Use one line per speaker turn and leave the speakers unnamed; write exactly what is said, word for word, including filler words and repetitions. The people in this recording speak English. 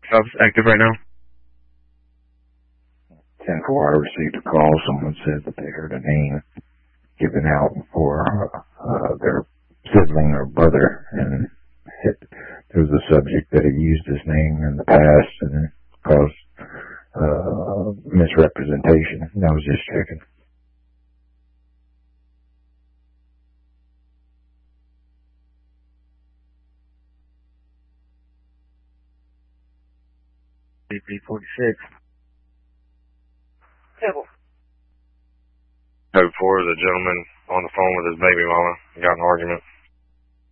Sub's active right now.
ten four, I received a call. Someone said that they heard a name given out for uh, their sibling or brother, and it, there was a subject that had used his name in the past and caused uh, misrepresentation. And I was just checking.
B P forty-six.
Table.
Code four is a gentleman on the phone with his baby mama. Got an argument.